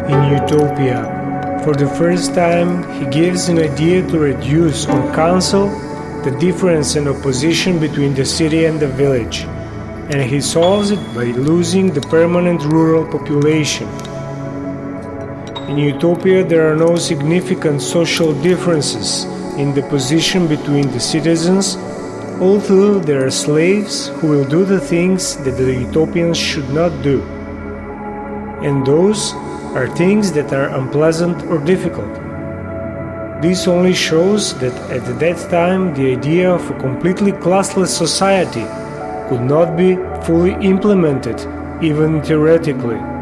In Utopia, for the first time, he gives an idea to reduce or cancel the difference and opposition between the city and the village, and he solves it by losing the permanent rural population. In Utopia, there are no significant social differences in the position between the citizens, although there are slaves who will do the things that the Utopians should not do. And those are things that are unpleasant or difficult. This only shows that at that time the idea of a completely classless society could not be fully implemented, even theoretically.